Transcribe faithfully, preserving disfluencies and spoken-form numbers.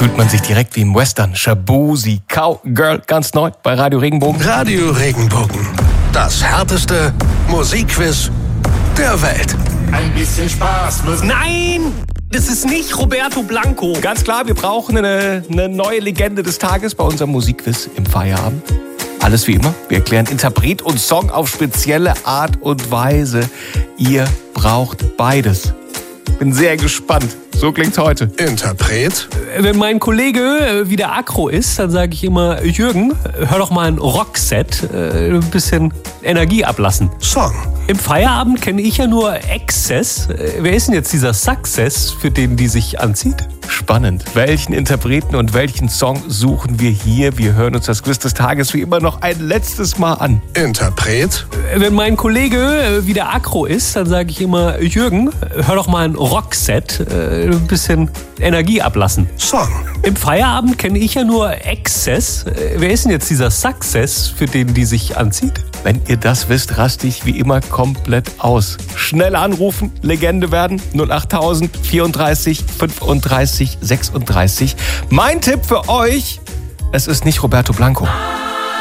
fühlt man sich direkt wie im Western. Shaboozey Cowgirl, ganz neu bei Radio Regenbogen. Radio Regenbogen, das härteste Musikquiz der Welt. Ein bisschen Spaß muss... Nein! Das ist nicht Roberto Blanco. Ganz klar, wir brauchen eine, eine neue Legende des Tages bei unserem Musikquiz im Feierabend. Alles wie immer. Wir erklären Interpret und Song auf spezielle Art und Weise. Ihr braucht beides. Bin sehr gespannt. So klingt's heute. Interpret. Wenn mein Kollege wieder aggro ist, dann sage ich immer, Jürgen, hör doch mal ein Rockset, äh, ein bisschen Energie ablassen. Song. Im Feierabend kenne ich ja nur Excess. Äh, wer ist denn jetzt dieser Success, für den die sich anzieht? Spannend. Welchen Interpreten und welchen Song suchen wir hier? Wir hören uns das Quiz des Tages wie immer noch ein letztes Mal an. Interpret. Wenn mein Kollege wieder aggro ist, dann sage ich immer, Jürgen, hör doch mal ein Rockset, äh, ein bisschen Energie ablassen. Song. Im Feierabend kenne ich ja nur Excess. Äh, wer ist denn jetzt dieser Success, für den die sich anzieht? Wenn ihr das wisst, raste ich wie immer komplett aus. Schnell anrufen, Legende werden. null achttausend vierunddreißig fünfunddreißig sechsunddreißig. Mein Tipp für euch, es ist nicht Roberto Blanco.